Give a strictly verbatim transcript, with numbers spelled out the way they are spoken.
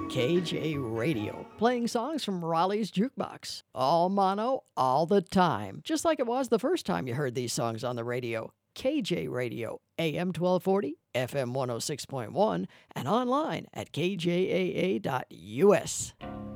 K J Radio, playing songs from Raleigh's Jukebox. All mono, all the time, just like it was the first time you heard these songs on the radio. K J Radio, A M twelve forty, F M one oh six point one, and online at k j a a dot u s.